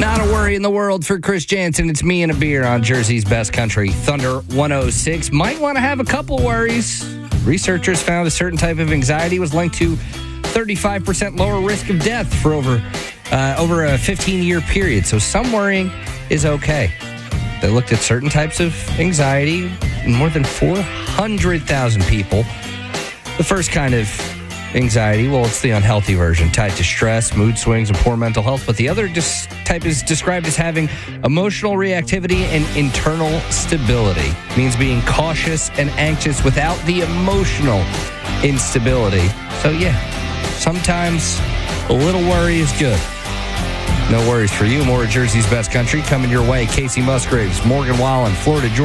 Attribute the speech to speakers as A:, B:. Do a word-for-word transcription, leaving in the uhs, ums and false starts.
A: Not a worry in the world for Chris Jansen. It's me and a beer on Jersey's Best Country. Thunder one oh six. Might want to have a couple worries. Researchers found a certain type of anxiety was linked to thirty-five percent lower risk of death for over, uh, over a fifteen-year period. So some worrying is okay. They looked at certain types of anxiety in more than four hundred thousand people. The first kind of anxiety, well, it's the unhealthy version, tied to stress, mood swings, and poor mental health. But the other dis- type is described as having emotional reactivity and internal stability. It means being cautious and anxious without the emotional instability. So, yeah, sometimes a little worry is good. No worries for you. More of Jersey's Best Country coming your way. Casey Musgraves, Morgan Wallen, Florida Georgia.